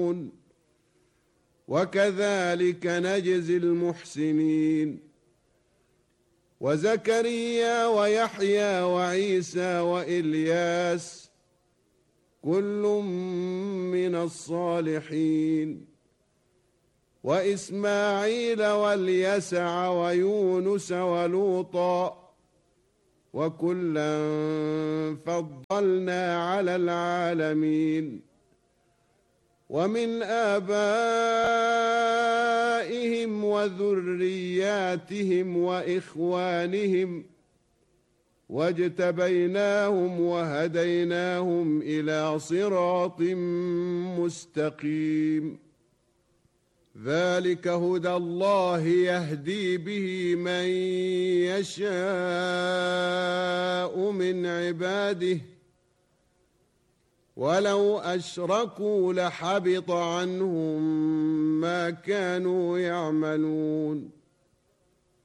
يعملون وكذلك نجزي المحسنين وزكريا ويحيى وعيسى وإلياس كل من الصالحين وإسماعيل واليسع ويونس ولوطا وكلا فضلنا على العالمين ومن آبائهم وذرياتهم وإخوانهم واجتبيناهم وهديناهم إلى صراط مستقيم ذلك هدى الله يهدي به من يشاء من عباده ولو أشركوا لحبط عنهم ما كانوا يعملون